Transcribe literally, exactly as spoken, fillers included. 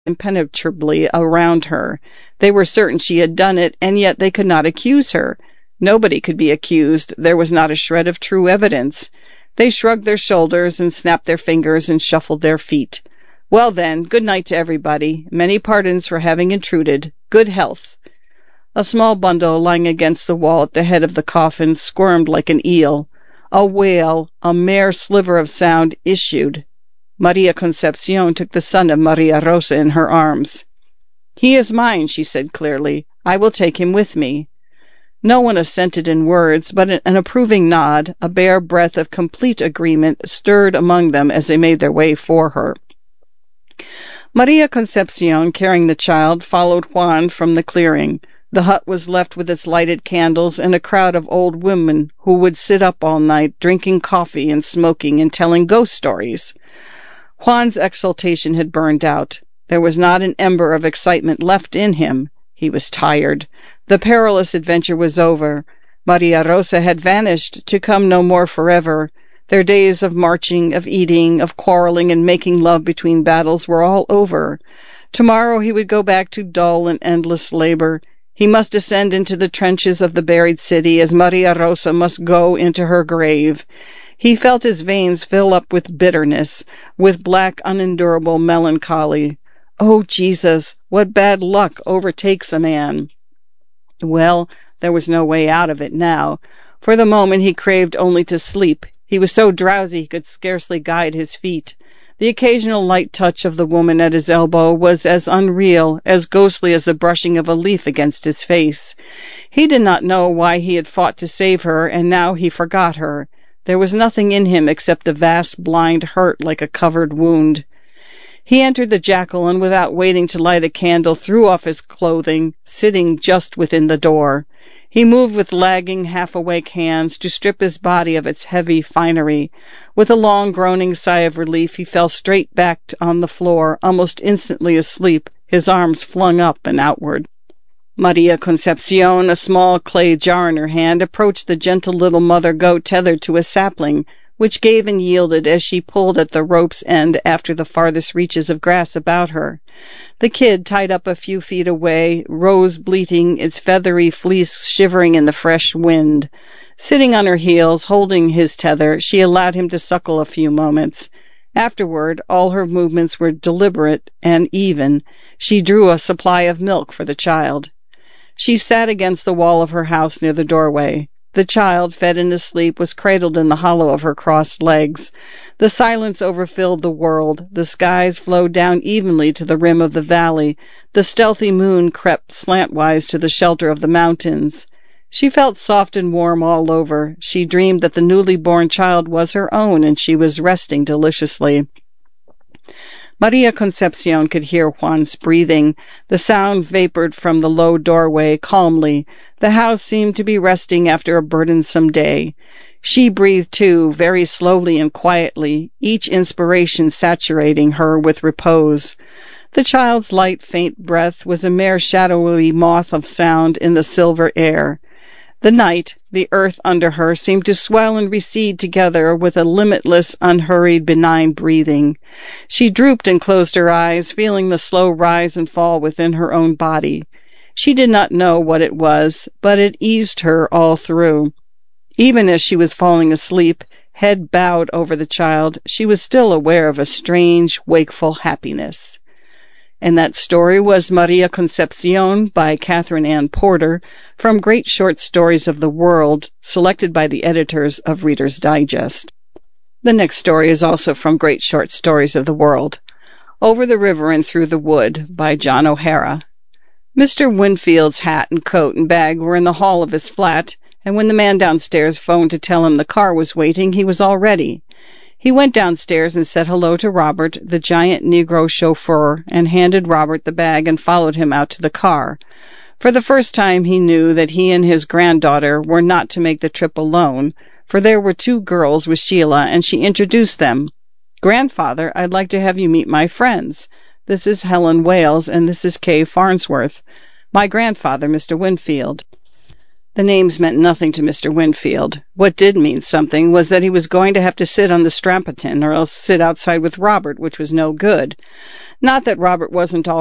impenetrably around her. They were certain she had done it, and yet they could not accuse her. Nobody could be accused. There was not a shred of true evidence. They shrugged their shoulders and snapped their fingers and shuffled their feet. Well then, good night to everybody. Many pardons for having intruded. Good health. A small bundle lying against the wall at the head of the coffin squirmed like an eel. A wail, a mere sliver of sound, issued. Maria Concepcion took the son of Maria Rosa in her arms. "He is mine," she said clearly. "I will take him with me." No one assented in words, but an approving nod, a bare breath of complete agreement, stirred among them as they made their way for her. Maria Concepcion, carrying the child, followed Juan from the clearing. The hut was left with its lighted candles and a crowd of old women who would sit up all night, drinking coffee and smoking and telling ghost stories. Juan's exultation had burned out. There was not an ember of excitement left in him. He was tired. The perilous adventure was over. Maria Rosa had vanished, to come no more forever. Their days of marching, of eating, of quarreling and making love between battles were all over. Tomorrow he would go back to dull and endless labor. He must descend into the trenches of the buried city, as Maria Rosa must go into her grave. He felt his veins fill up with bitterness, with black, unendurable melancholy. Oh, Jesus, what bad luck overtakes a man! Well, there was no way out of it now. For the moment he craved only to sleep. He was so drowsy he could scarcely guide his feet. The occasional light touch of the woman at his elbow was as unreal, as ghostly as the brushing of a leaf against his face. He did not know why he had fought to save her, and now he forgot her. There was nothing in him except the vast blind hurt like a covered wound. He entered the jacal and without waiting to light a candle threw off his clothing, sitting just within the door. He moved with lagging, half-awake hands to strip his body of its heavy finery. With a long, groaning sigh of relief, he fell straight back on the floor, almost instantly asleep, his arms flung up and outward. Maria Concepcion, a small clay jar in her hand, approached the gentle little mother goat tethered to a sapling, which gave and yielded as she pulled at the rope's end after the farthest reaches of grass about her. The kid, tied up a few feet away, rose bleating, its feathery fleece shivering in the fresh wind. Sitting on her heels, holding his tether, she allowed him to suckle a few moments. Afterward, all her movements were deliberate and even. She drew a supply of milk for the child. She sat against the wall of her house near the doorway. The child, fed and asleep, was cradled in the hollow of her crossed legs. The silence overfilled the world. The skies flowed down evenly to the rim of the valley. The stealthy moon crept slantwise to the shelter of the mountains. She felt soft and warm all over. She dreamed that the newly born child was her own, and she was resting deliciously. Maria Concepcion could hear Juan's breathing. The sound vapored from the low doorway calmly. The house seemed to be resting after a burdensome day. She breathed too, very slowly and quietly, each inspiration saturating her with repose. The child's light, faint breath was a mere shadowy moth of sound in the silver air. The night, the earth under her, seemed to swell and recede together with a limitless, unhurried, benign breathing. She drooped and closed her eyes, feeling the slow rise and fall within her own body. She did not know what it was, but it eased her all through. Even as she was falling asleep, head bowed over the child, she was still aware of a strange, wakeful happiness. And that story was Maria Concepcion by Catherine Ann Porter from Great Short Stories of the World, selected by the editors of Reader's Digest. The next story is also from Great Short Stories of the World. Over the River and Through the Wood by John O'Hara. Mister Winfield's hat and coat and bag were in the hall of his flat, and when the man downstairs phoned to tell him the car was waiting, he was all ready. He went downstairs and said hello to Robert, the giant Negro chauffeur, and handed Robert the bag and followed him out to the car. For the first time he knew that he and his granddaughter were not to make the trip alone, for there were two girls with Sheila, and she introduced them. "Grandfather, I'd like to have you meet my friends. This is Helen Wales, and this is Kay Farnsworth. My grandfather, Mister Winfield." The names meant nothing to Mister Winfield. What did mean something was that he was going to have to sit on the Strampleton or else sit outside with Robert, which was no good. Not that Robert wasn't all